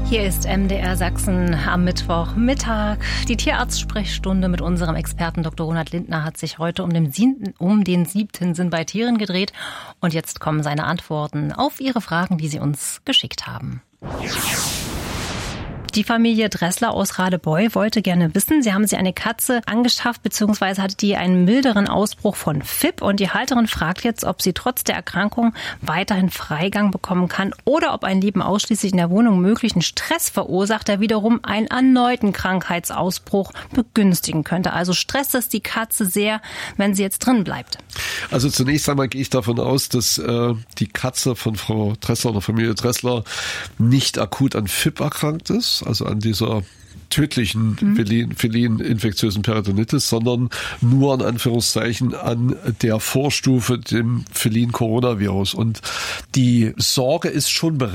Hier ist MDR Sachsen am Mittwochmittag. Die Tierarzt-Sprechstunde mit unserem Experten Dr. Ronald Lindner hat sich heute um den 7. Sinn bei Tieren gedreht. Und jetzt kommen seine Antworten auf Ihre Fragen, die Sie uns geschickt haben. Die Familie Dressler aus Radebeul wollte gerne wissen, sie haben sich eine Katze angeschafft, beziehungsweise hatte die einen milderen Ausbruch von FIP. Und die Halterin fragt jetzt, ob sie trotz der Erkrankung weiterhin Freigang bekommen kann oder ob ein Leben ausschließlich in der Wohnung möglichen Stress verursacht, der wiederum einen erneuten Krankheitsausbruch begünstigen könnte. Also stresst es die Katze sehr, wenn sie jetzt drin bleibt. Also zunächst einmal gehe ich davon aus, dass die Katze von Frau Dressler oder Familie Dressler nicht akut an FIP erkrankt ist, also an dieser tödlichen felin-infektiösen Peritonitis, sondern nur in Anführungszeichen an der Vorstufe, dem Felin-Coronavirus. Und die Sorge ist schon berechtigt.